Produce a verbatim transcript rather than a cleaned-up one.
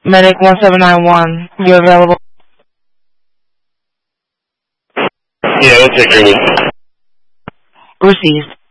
Medic one seven nine one, you available? Yeah, let's take your lead. Received.